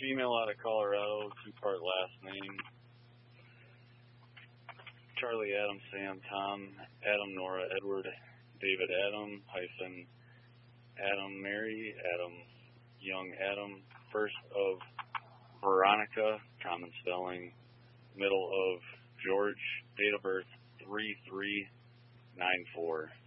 female out of Colorado, two-part last name. Charlie, Adam, Sam, Tom, Adam, Nora, Edward, David, Adam, hyphen, Adam, Mary, Adam, young Adam, first of Veronica, common spelling, middle of George, date of birth 3394.